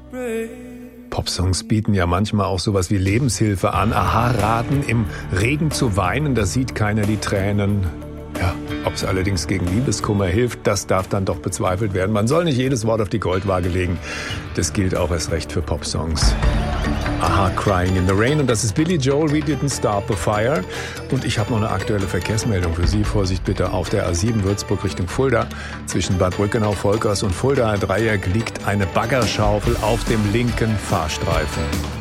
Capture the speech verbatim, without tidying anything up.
Popsongs bieten ja manchmal auch sowas wie Lebenshilfe an. Aha, raten, im Regen zu weinen, da sieht keiner die Tränen. Ja, ob es allerdings gegen Liebeskummer hilft, das darf dann doch bezweifelt werden. Man soll nicht jedes Wort auf die Goldwaage legen. Das gilt auch erst recht für Popsongs. Aha, Crying in the Rain. Und das ist Billy Joel, We Didn't Start the Fire. Und ich habe noch eine aktuelle Verkehrsmeldung für Sie. Vorsicht bitte auf der A sieben Würzburg Richtung Fulda. Zwischen Bad Brückenau-Volkers und Fulda Dreieck liegt eine Baggerschaufel auf dem linken Fahrstreifen.